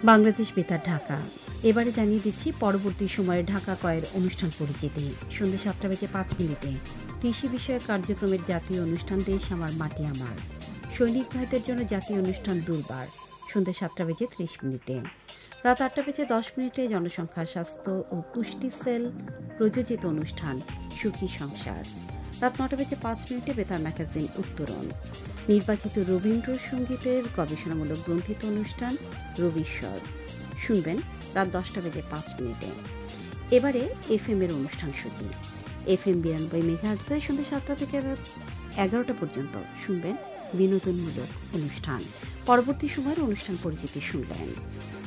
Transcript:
বাংলাদেশ বেতার ঢাকা। এবারে জানিয়ে দিচ্ছি পরবর্তী সময়ে ঢাকা কয়ের অনুষ্ঠান পরিচিতি। সন্ধ্যা 7:05 কৃষি বিষয়ক কার্যক্রমের জাতীয় অনুষ্ঠান দেশ আমার মাটি আমার। সৈনিক ভাইদের জন্য জাতীয় অনুষ্ঠান দুর্বার সন্ধ্যা 7:30। রাত 8:10 জনসংখ্যা স্বাস্থ্য ও পুষ্টি সেল প্রযোজিত অনুষ্ঠান সুখী সংসার। রাত 9:05 বেতার ম্যাগাজিন উত্তরণ। নির্বাচিত রবীন্দ্রসঙ্গীতের গবেষণামূলক গ্রন্থিত অনুষ্ঠান রবিস্বর শুনবেন রাত 10:05। এবারে এফএম এর অনুষ্ঠান সূচি। FM 92 মেগাহার্টজে সন্ধ্যা 7টা থেকে রাত 11টা পর্যন্ত শুনবেন বিনোদনমূলক অনুষ্ঠান। পরবর্তী সময়ের অনুষ্ঠান পরিচিতি শুনলেন।